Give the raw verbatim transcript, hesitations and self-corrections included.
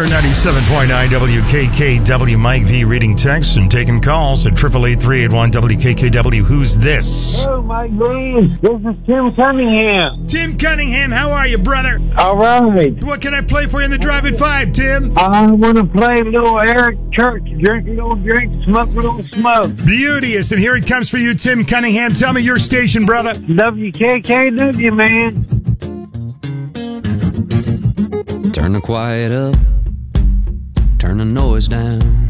ninety-seven point nine W K K W. Mike V reading texts and taking calls at eight eight eight, three eight one, W K K W. Who's this? Hello, Mike V. This is Tim Cunningham. Tim Cunningham, how are you, brother? All right. What can I play for you in the Drive at five, Tim? I want to play a little Eric Church. Drink a little drink, smoke a little smoke. Beauteous. And here it comes for you, Tim Cunningham. Tell me your station, brother. W K K W, man. Turn the quiet up, turn the noise down.